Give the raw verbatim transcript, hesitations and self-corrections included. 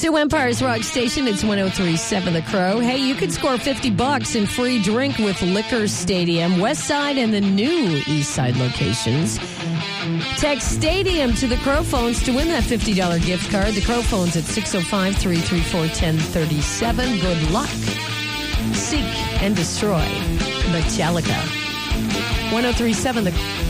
Sioux Empire's Rock Station. It's one oh three point seven The Crow. Hey, you can score fifty bucks in free drink with Liquor Stadium, West Side and the new East Side locations. Text Stadium to the Crow phones to win that fifty dollars gift card. The Crow phones at six oh five, three three four, one oh three seven. Good luck. Seek and destroy Metallica. one oh three point seven The